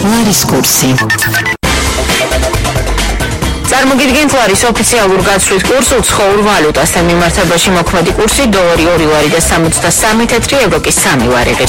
ლარის კურსი. წარმოგიდგენთ ლარის ოფიციალურ გაცვლით კურსს უცხოურ ვალუტასთან მიმართებაში მოქმედი კურსი $2 ლარი და 63 евро კი 3 ლარი ღირს.